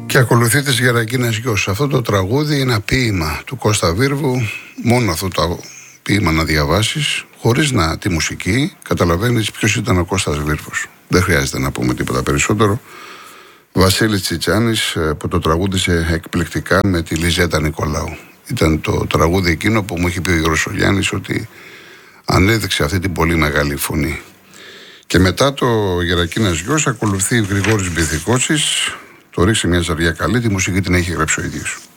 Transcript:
Και ακολουθεί της Γερακίνας γιος. Αυτό το τραγούδι είναι ένα ποίημα του Κώστα Βίρβου. Μόνο αυτό το ποίημα να διαβάσεις, χωρίς να τη μουσική, καταλαβαίνεις ποιος ήταν ο Κώστας Βίρβος. Δεν χρειάζεται να πούμε τίποτα περισσότερο. Βασίλης Τσιτσάνης, που το τραγούδισε εκπληκτικά με τη Λιζέτα Νικολάου. Ήταν το τραγούδι εκείνο που μου είχε πει ο Γιώργος Γιάννης ότι ανέδειξε αυτή την πολύ μεγάλη φωνή. Και μετά το Γερακίνας γιος ακολουθεί ο Γρηγόρης Μπιθικότσης. Το ρίξει μια ζαριά καλή, τη μουσική την έχει γράψει ο ίδιος.